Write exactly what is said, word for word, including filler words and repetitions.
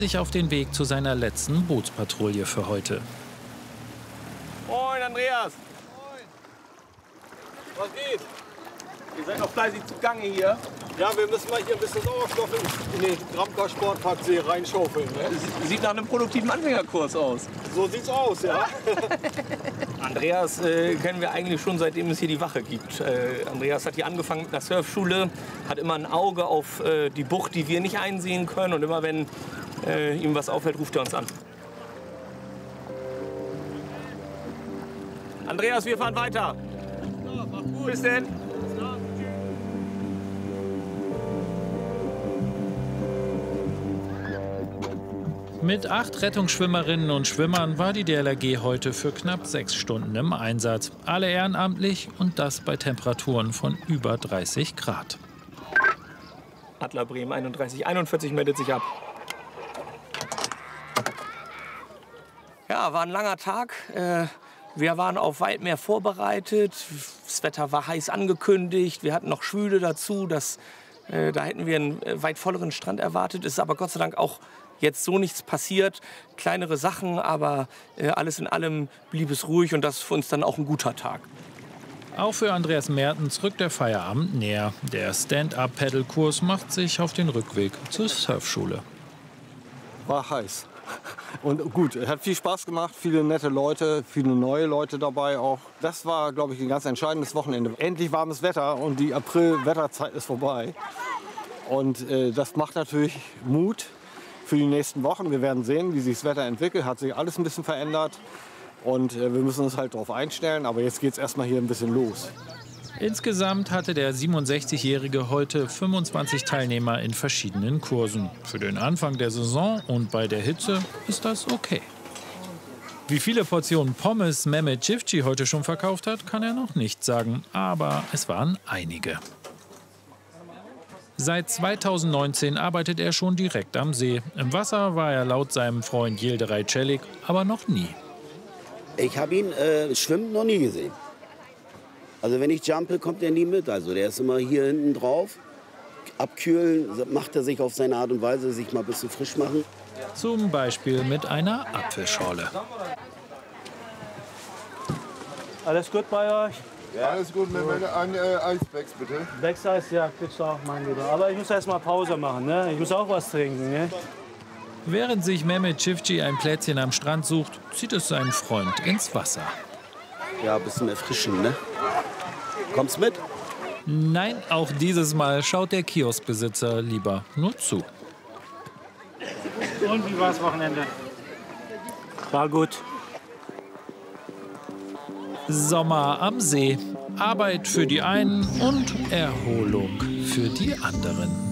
sich auf den Weg zu seiner letzten Bootspatrouille für heute. Moin, Andreas. Moin. Was geht? Ihr seid noch fleißig zugange hier. Ja, wir müssen mal hier ein bisschen Sauerstoff in den Gramka Sportparksee reinschaufeln. Ne? Sieht nach einem produktiven Anfängerkurs aus. So sieht's aus, ja. Andreas äh, kennen wir eigentlich schon, seitdem es hier die Wache gibt. Äh, Andreas hat hier angefangen mit einer Surfschule, hat immer ein Auge auf äh, die Bucht, die wir nicht einsehen können. Und immer wenn äh, ihm was auffällt, ruft er uns an. Andreas, wir fahren weiter. Ja, mach gut. Bis denn. Mit acht Rettungsschwimmerinnen und Schwimmern war die D L R G heute für knapp sechs Stunden im Einsatz. Alle ehrenamtlich und das bei Temperaturen von über dreißig Grad. Adler Bremen einunddreißig einundvierzig meldet sich ab. Ja, war ein langer Tag. Wir waren auf weit mehr vorbereitet. Das Wetter war heiß angekündigt. Wir hatten noch Schwüle dazu. Das, da hätten wir einen weit volleren Strand erwartet. Ist aber Gott sei Dank auch jetzt so nichts passiert. Kleinere Sachen, aber alles in allem blieb es ruhig. Und das ist für uns dann auch ein guter Tag. Auch für Andreas Mertens rückt der Feierabend näher. Der Stand-up-Paddle-Kurs macht sich auf den Rückweg zur Surfschule. War heiß. Und gut, es hat viel Spaß gemacht, viele nette Leute, viele neue Leute dabei auch. Das war, glaube ich, ein ganz entscheidendes Wochenende. Endlich warmes Wetter und die April-Wetterzeit ist vorbei. Und äh, das macht natürlich Mut für die nächsten Wochen. Wir werden sehen, wie sich das Wetter entwickelt. Hat sich alles ein bisschen verändert. Und äh, wir müssen uns halt darauf einstellen. Aber jetzt geht es erstmal hier ein bisschen los. Insgesamt hatte der siebenundsechzigjährige heute fünfundzwanzig Teilnehmer in verschiedenen Kursen. Für den Anfang der Saison und bei der Hitze ist das okay. Wie viele Portionen Pommes Mehmet Çiftçi heute schon verkauft hat, kann er noch nicht sagen. Aber es waren einige. Seit zweitausendneunzehn arbeitet er schon direkt am See. Im Wasser war er laut seinem Freund Yildiray Çelik aber noch nie. Ich habe ihn äh, schwimmen noch nie gesehen. Also wenn ich jumpe, kommt er nie mit. Also der ist immer hier hinten drauf. Abkühlen macht er sich auf seine Art und Weise, sich mal ein bisschen frisch machen. Zum Beispiel mit einer Apfelschorle. Alles gut bei euch? Ja, alles gut. Mit ein äh, Eisbecks, bitte. Becks-Eis, ja, kriegst du auch, mein Lieber. Aber ich muss erst mal Pause machen, ne? Ich muss auch was trinken, ne? Während sich Mehmet Çiftçi ein Plätzchen am Strand sucht, zieht es seinen Freund ins Wasser. Ja, ein bisschen erfrischen, ne? Kommst mit? Nein, auch dieses Mal schaut der Kioskbesitzer lieber nur zu. Und wie war's Wochenende? War gut. Sommer am See. Arbeit für die einen und Erholung für die anderen.